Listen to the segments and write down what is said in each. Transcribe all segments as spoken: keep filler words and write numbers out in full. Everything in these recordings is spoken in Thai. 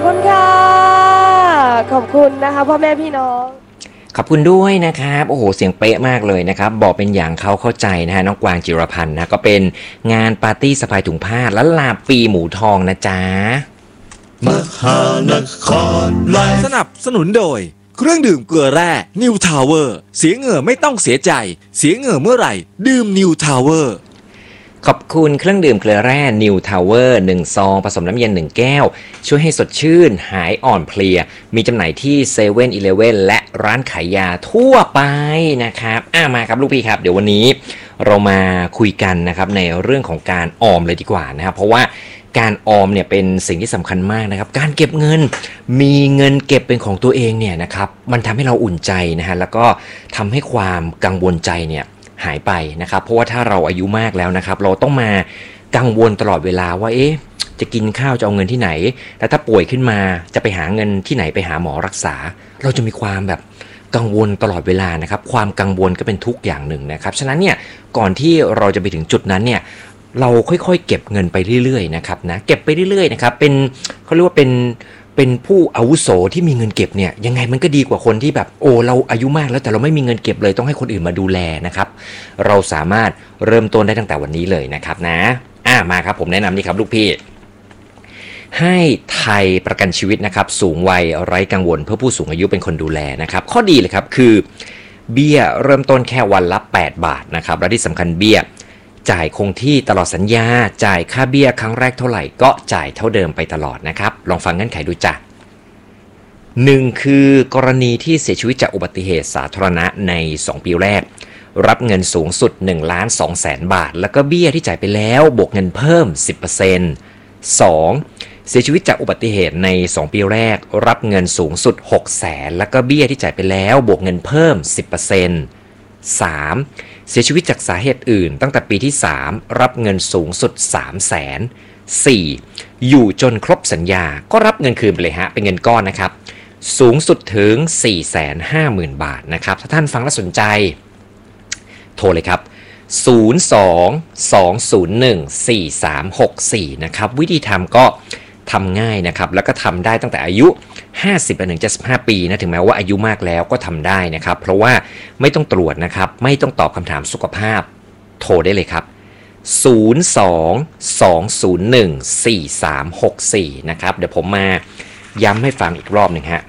คุณค่ะขอบคุณนะคะพ่อแม่พี่น้องขอบคุณด้วยนะครับโอ้โหเสียงเป๊ะมากเลยนะครับบอกเป็นอย่างเขาเข้าใจนะฮะน้องกวางจิรพันธ์นะก็เป็นงานปาร์ตี้สะพายถุงผ้าและลาปีหมูทองนะจ๊ะมหานครไลฟ์สนับสนุนโดยเครื่องดื่มเกลือแร่นิวทาวเวอร์เสียเหงื่อไม่ต้องเสียใจเสียเหงื่อเมื่อไหร่ดื่มนิวทาวเวอร์ขอบคุณเครื่องดื่มเกลือแร่นิวทาวเวอร์หนึ่งซองผสมน้ำเย็นหนึ่งแก้วช่วยให้สดชื่นหายอ่อนเพลียมีจำหน่ายที่เซเว่นอีเลฟเว่นและร้านขายยาทั่วไปนะครับอ่ามาครับลูกพี่ครับเดี๋ยววันนี้เรามาคุยกันนะครับในเรื่องของการออมเลยดีกว่านะครับเพราะว่าการออมเนี่ยเป็นสิ่งที่สำคัญมากนะครับการเก็บเงินมีเงินเก็บเป็นของตัวเองเนี่ยนะครับมันทำให้เราอุ่นใจนะฮะแล้วก็ทำให้ความกังวลใจเนี่ยหายไปนะครับเพราะว่าถ้าเราอายุมากแล้วนะครับเราต้องมากังวลตลอดเวลาว่าเอ๊ะจะกินข้าวจะเอาเงินที่ไหนแล้วถ้าป่วยขึ้นมาจะไปหาเงินที่ไหนไปหาหมอรักษาเราจะมีความแบบกังวลตลอดเวลานะครับความกังวลก็เป็นทุกข์อย่างหนึ่งนะครับฉะนั้นเนี่ยก่อนที่เราจะไปถึงจุดนั้นเนี่ยเราค่อยๆเก็บเงินไปเรื่อยๆนะครับนะเก็บไปเรื่อยๆนะครับเป็นเขาเรียกว่าเป็นเป็นผู้อาวุโสที่มีเงินเก็บเนี่ยยังไงมันก็ดีกว่าคนที่แบบโอ้เราอายุมากแล้วแต่เราไม่มีเงินเก็บเลยต้องให้คนอื่นมาดูแลนะครับเราสามารถเริ่มต้นได้ตั้งแต่วันนี้เลยนะครับนะอ่ามาครับผมแนะนำนี่ครับลูกพี่ให้ไทยประกันชีวิตนะครับสูงวัยไร้กังวลเพื่อผู้สูงอายุเป็นคนดูแลนะครับข้อดีเลยครับคือเบี้ยเริ่มต้นแค่วันละแปดบาทนะครับและที่สำคัญเบี้ยจ่ายคงที่ตลอดสัญญาจ่ายค่าเบี้ยครั้งแรกเท่าไหร่ก็จ่ายเท่าเดิมไปตลอดนะครับลองฟังเงื่อนไขดูจ้ะหนึ่งคือกรณีที่เสียชีวิตจากอุบัติเหตุสาธารณะในสองปีแรกรับเงินสูงสุดหนึ่งล้านสองแสนบาทแล้วก็เบี้ยที่จ่ายไปแล้วบวกเงินเพิ่ม สิบเปอร์เซ็นต์ สองเสียชีวิตจากอุบัติเหตุในสองปีแรกรับเงินสูงสุดหกแสนแล้วก็เบี้ยที่จ่ายไปแล้วบวกเงินเพิ่ม สิบเปอร์เซ็นต์ สามเสียชีวิตจากสาเหตุอื่นตั้งแต่ปีที่สามรับเงินสูงสุด สามแสน สี่ อยู่จนครบสัญญาก็รับเงินคืนไปเลยฮะเป็นเงินก้อนนะครับสูงสุดถึง สี่แสนห้าหมื่น บาทนะครับถ้าท่านฟังแล้วสนใจโทรเลยครับศูนย์ สอง สอง ศูนย์ หนึ่ง สี่ สาม หก สี่นะครับวิธีทำก็ทำง่ายนะครับแล้วก็ทำได้ตั้งแต่อายุห้าสิบถึงเจ็ดสิบห้าปีนะถึงแม้ว่าอายุมากแล้วก็ทำได้นะครับเพราะว่าไม่ต้องตรวจนะครับไม่ต้องตอบคำถามสุขภาพโทรได้เลยครับศูนย์ สอง สอง ศูนย์ หนึ่ง สี่ สาม หก สี่นะครับเดี๋ยวผมมาย้ำให้ฟังอีกรอบหนึ่งฮะ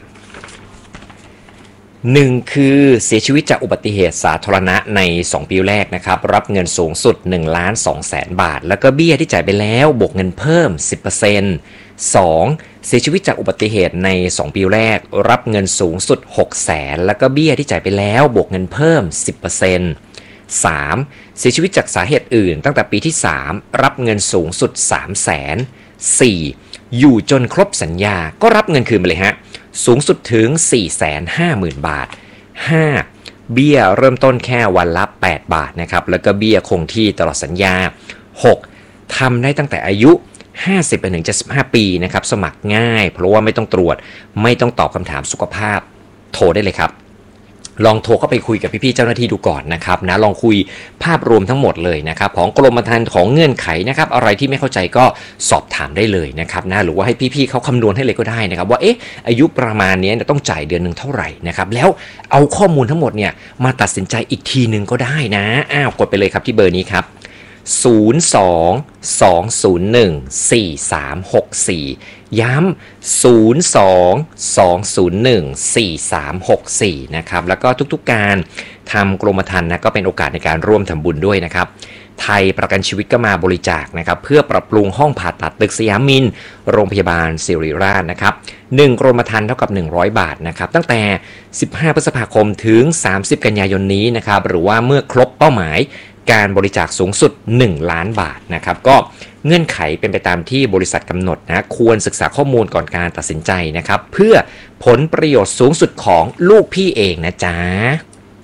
หนึ่งคือเสียชีวิตจากอุบัติเหตุสาธารณะในสองปีแรกนะครับรับเงินสูงสุดหนึ่งล้านสองแสนบาทแล้วก็เบี้ยที่จ่ายไปแล้วบวกเงินเพิ่ม สิบเปอร์เซ็นต์ สองเสียชีวิตจากอุบัติเหตุในสองปีแรกรับเงินสูงสุดหกแสนแล้วก็เบี้ยที่จ่ายไปแล้วบวกเงินเพิ่ม สิบเปอร์เซ็นต์ สามเสียชีวิตจากสาเหตุอื่นตั้งแต่ปีที่สามรับเงินสูงสุด สามแสน สี่ อยู่จนครบสัญญาก็รับเงินคืนไปเลยฮะสูงสุดถึง สี่แสนห้าหมื่น บาท ห้า เบี้ยเริ่มต้นแค่วันละแปดบาทนะครับแล้วก็เบี้ยคงที่ตลอดสัญญา หก ทำได้ตั้งแต่อายุห้าสิบถึงเจ็ดสิบห้าปีนะครับสมัครง่ายเพราะว่าไม่ต้องตรวจไม่ต้องตอบคำถามสุขภาพโทรได้เลยครับลองโทรเข้าไปคุยกับพี่ๆเจ้าหน้าที่ดูก่อนนะครับนะลองคุยภาพรวมทั้งหมดเลยนะครับของกรมธรรม์ของเงื่อนไขนะครับอะไรที่ไม่เข้าใจก็สอบถามได้เลยนะครับนะหรือว่าให้พี่ๆเขาคำนวณให้เลยก็ได้นะครับว่าเอ๊ะอายุประมาณนี้ต้องจ่ายเดือนนึงเท่าไหร่นะครับแล้วเอาข้อมูลทั้งหมดเนี่ยมาตัดสินใจอีกทีนึงก็ได้นะอ้าวกดไปเลยครับที่เบอร์นี้ครับศูนย์ สอง สอง ศูนย์ หนึ่ง สี่ สาม หก สี่ย้ำศูนย์ สอง สอง ศูนย์ หนึ่ง สี่ สาม หก สี่นะครับแล้วก็ทุกๆการทำกรมธรรม์นะก็เป็นโอกาสในการร่วมทำบุญด้วยนะครับไทยประกันชีวิตก็มาบริจาคนะครับเพื่อปรับปรุงห้องผ่าตัดตึกสยามมินโรงพยาบาลศิริราชนะครับหนึ่งกรมธรรม์เท่ากับหนึ่งร้อยบาทนะครับตั้งแต่สิบห้าพฤษภาคมถึงสามสิบกันยายนนี้นะครับหรือว่าเมื่อครบเป้าหมายการบริจาคสูงสุดหนึ่งล้านบาทนะครับก็เงื่อนไขเป็นไปตามที่บริษัทกำหนดนะควรศึกษาข้อมูลก่อนการตัดสินใจนะครับเพื่อผลประโยชน์สูงสุดของลูกพี่เองนะจ๊ะ